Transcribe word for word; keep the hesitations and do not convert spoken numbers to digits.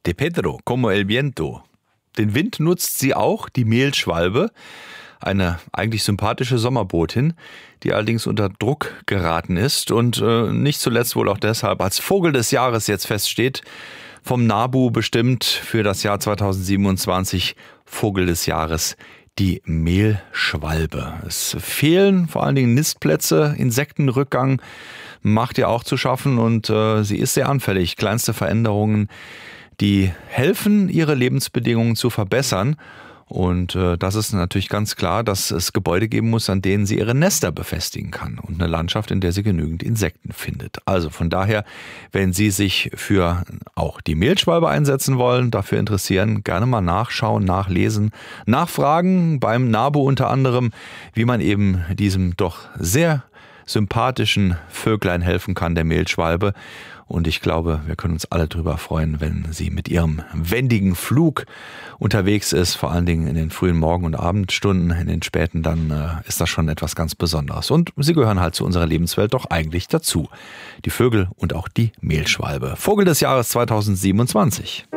De Pedro, como el viento. Den Wind nutzt sie auch, die Mehlschwalbe, eine eigentlich sympathische Sommerbotin, die allerdings unter Druck geraten ist und äh, nicht zuletzt wohl auch deshalb als Vogel des Jahres jetzt feststeht, vom NABU bestimmt für das Jahr zweitausendsiebenundzwanzig Vogel des Jahres, die Mehlschwalbe. Es fehlen vor allen Dingen Nistplätze, Insektenrückgang macht ihr auch zu schaffen und äh, sie ist sehr anfällig. Kleinste Veränderungen, die helfen, ihre Lebensbedingungen zu verbessern. Und äh, das ist natürlich ganz klar, dass es Gebäude geben muss, an denen sie ihre Nester befestigen kann und eine Landschaft, in der sie genügend Insekten findet. Also von daher, wenn Sie sich für auch die Mehlschwalbe einsetzen wollen, dafür interessieren, gerne mal nachschauen, nachlesen, nachfragen beim NABU unter anderem, wie man eben diesem doch sehr sympathischen Vöglein helfen kann, der Mehlschwalbe. Und ich glaube, wir können uns alle drüber freuen, wenn sie mit ihrem wendigen Flug unterwegs ist, vor allen Dingen in den frühen Morgen- und Abendstunden, in den späten, dann äh, ist das schon etwas ganz Besonderes. Und sie gehören halt zu unserer Lebenswelt doch eigentlich dazu. Die Vögel und auch die Mehlschwalbe. Vogel des Jahres zweitausendsiebenundzwanzig.